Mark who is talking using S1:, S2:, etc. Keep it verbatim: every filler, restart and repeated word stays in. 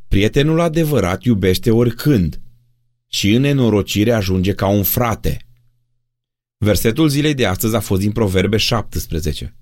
S1: Prietenul adevărat iubește oricând și în nenorocire ajunge ca un frate. Versetul zilei de astăzi a fost din Proverbe șaptesprezece.